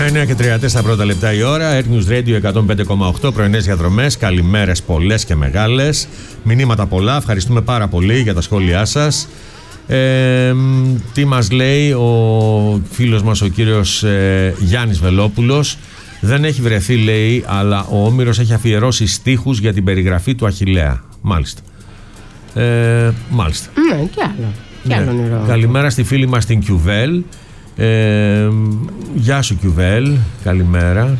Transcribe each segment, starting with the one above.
9:34 πρώτα λεπτά η ώρα. Air News Radio 105,8. Πρωινές διαδρομές. Καλημέρες πολλές και μεγάλες. Μηνύματα πολλά. Ευχαριστούμε πάρα πολύ για τα σχόλιά σας. Τι μας λέει ο φίλος μας ο κύριος Γιάννης Βελόπουλος? Δεν έχει βρεθεί, λέει, αλλά ο Όμηρος έχει αφιερώσει στίχους για την περιγραφή του Αχιλλέα. Μάλιστα. Μάλιστα. Ναι, και άλλο. Ναι. Καλημέρα στη φίλη μας την Κιουβέλ. Γεια σου Κιουβέλ, καλημέρα.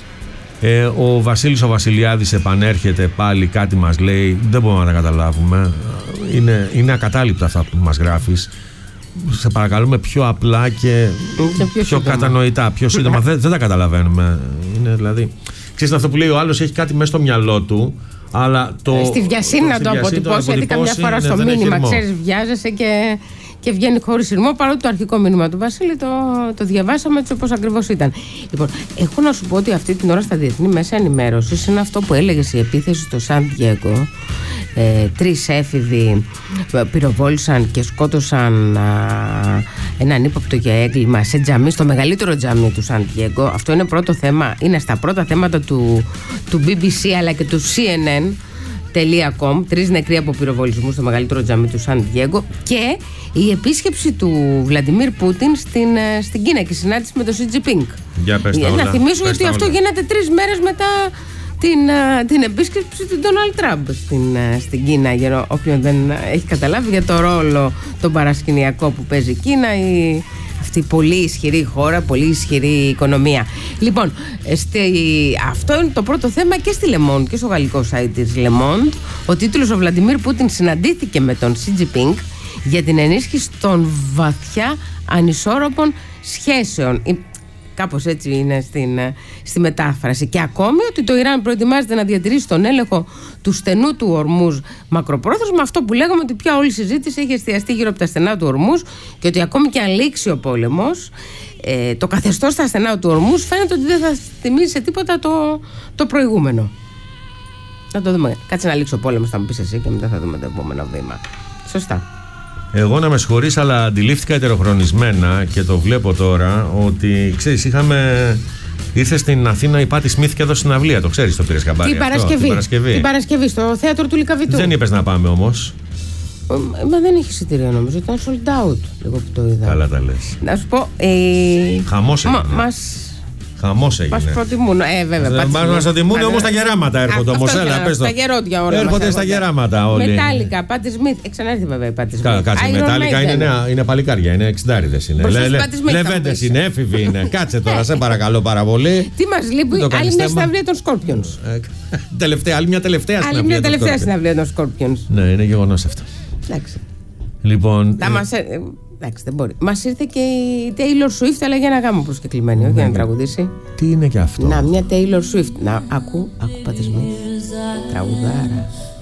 Ο Βασίλης ο Βασιλιάδης επανέρχεται πάλι, κάτι μας λέει, δεν μπορούμε να τα καταλάβουμε. Είναι ακατάληπτα αυτά που μας γράφεις. Σε παρακαλούμε πιο απλά και πιο κατανοητά, πιο σύντομα. Δεν τα καταλαβαίνουμε. Είναι δηλαδή, ξέρεις αυτό που λέει ο άλλος, έχει κάτι μέσα στο μυαλό του, αλλά στη βιασύνη να το αποτυπώσει, γιατί καμιά φορά στο μήνυμα, ξέρεις, βιάζεσαι και βγαίνει χωρίς ρυθμό, παρότι το αρχικό μήνυμα του Βασίλη το διαβάσαμε έτσι όπως ακριβώς ήταν. Λοιπόν, έχω να σου πω ότι αυτή την ώρα στα διεθνή μέσα ενημέρωσης είναι αυτό που έλεγες, η επίθεση στο Σαν Διέγκο. 3 έφηβοι πυροβόλησαν και σκότωσαν έναν ύποπτο για έγκλημα σε τζαμί, στο μεγαλύτερο τζαμί του Σαν Διέγκο. Αυτό είναι πρώτο θέμα, είναι στα πρώτα θέματα του BBC αλλά και του CNN.com. 3 νεκροί από πυροβολισμού στο μεγαλύτερο τζαμί του Σαν Διέγκο. Και η επίσκεψη του Βλαντιμίρ Πούτιν στην Κίνα και η συνάντηση με τον Σι Τζινπίνγκ. Να θυμίσω ότι αυτό γίνεται 3 μέρες μετά την επίσκεψη του Ντόναλντ Τραμπ στην Κίνα, για όποιον δεν έχει καταλάβει, για το ρόλο τον παρασκηνιακό που παίζει η Κίνα, αυτή η πολύ ισχυρή χώρα, πολύ ισχυρή οικονομία. Λοιπόν, αυτό είναι το πρώτο θέμα και στη Le Monde και στο γαλλικό site της Le Monde. Ο τίτλος: ο Βλαντιμίρ Πούτιν συναντήθηκε με τον Σι Τζινπίνγκ για την ενίσχυση των βαθιά ανισόρροπων σχέσεων. Κάπως έτσι είναι στη μετάφραση. Και ακόμη ότι το Ιράν προετοιμάζεται να διατηρήσει τον έλεγχο του στενού του Ορμούζ μακροπρόθεσμα. Αυτό που λέγαμε, ότι πια όλη η συζήτηση έχει εστιαστεί γύρω από τα στενά του Ορμούζ και ότι ακόμη και αν λήξει ο πόλεμος, το καθεστώς στα στενά του Ορμούζ φαίνεται ότι δεν θα θυμίζει σε τίποτα το προηγούμενο. Θα το δούμε. Κάτσε να λήξει ο πόλεμος, θα μου πεις εσύ, και μετά θα δούμε το επόμενο βήμα. Σωστά. Εγώ να με συγχωρείς, αλλά αντιλήφθηκα ετεροχρονισμένα και το βλέπω τώρα ότι, ξέρεις, ήρθε στην Αθήνα η Πάτη Σμιθ και έδωσε συναυλία. Το ξέρεις, το πήρες χαμπάρι? Την Παρασκευή στο θέατρο του Λυκαβητού. Δεν είπες να πάμε όμως? Μα δεν έχει εισιτήριο, νομίζω. Ήταν sold out λίγο που το είδα. Καλά τα λες. Να σου πω. Χαμός έγινε. Χαμός έγινε. Μας προτιμούν. Βέβαια. Μας προτιμούν, όμως τα γεράματα έρχονται. Όμως έλα, πες το. Τα γερόντια όλα. Έρχονται στα γεράματα όλοι. Μετάλλικα, Πάτη Σμιθ. Ξανάρθει βέβαια η Πάτη Σμιθ. Κάτσε, Μετάλλικα είναι παλικάρια, είναι 60'ριδες είναι. Λεβέντες είναι, έφηβοι είναι. Κάτσε τώρα, σε παρακαλώ πάρα πολύ. Τι μας λείπει? Άλλη μια συναυλία των Scorpions. Άλλη μια τελευταία συναυλία των Scorpions. Ναι, είναι γεγονός αυτό. Εντάξει. Λοιπόν. Εντάξει, δεν μπορεί. Μας ήρθε και η Taylor Swift, αλλά για ένα γάμο προσκεκλημένη, όχι για να τραγουδήσει. Τι είναι και αυτό? Να, μια Taylor Swift. Να, άκου Πάτη Σμιθ. Τραγουδάρα.